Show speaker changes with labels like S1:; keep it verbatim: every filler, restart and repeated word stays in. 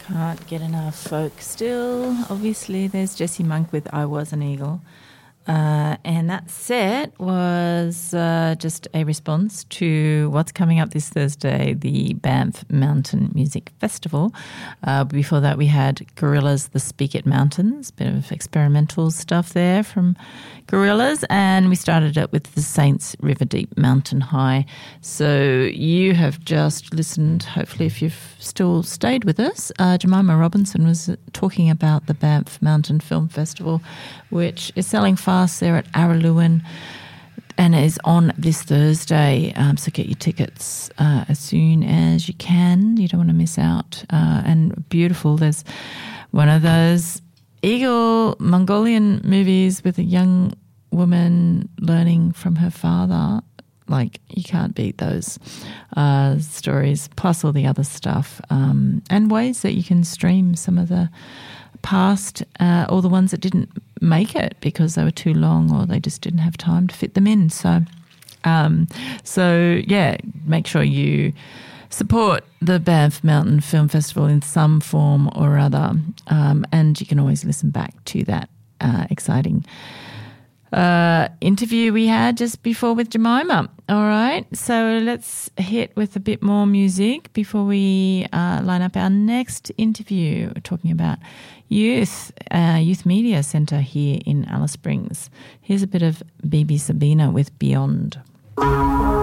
S1: Can't get enough folk still. Obviously, there's Jessie Monk with I Was an Eagle. Uh, and that set was uh, just a response to what's coming up this Thursday, the Banff Mountain Music Festival. Uh, before that, we had Gorillaz, The Speak It Mountains, bit of experimental stuff there from Gorillaz. And we started it with the Saints River Deep Mountain High. So you have just listened, hopefully if you've still stayed with us, uh, Jemima Robinson was talking about the Banff Mountain Film Festival, which is selling fast there at Araluen and is on this Thursday. Um, so get your tickets uh, as soon as you can. You don't want to miss out. Uh, and beautiful. There's one of those Eagle Mongolian movies with a young woman learning from her father. Like, you can't beat those uh, stories, plus all the other stuff, um, and ways that you can stream some of the past, uh, or the ones that didn't make it because they were too long or they just didn't have time to fit them in. So, um, so yeah, make sure you support the Banff Mountain Film Festival in some form or other, um, and you can always listen back to that uh, exciting Uh, interview we had just before with Jemima. All right, so let's hit with a bit more music before we uh, line up our next interview. We're talking about youth, uh, Youth Media Centre here in Alice Springs. Here's a bit of Baby Sabina with Beyond.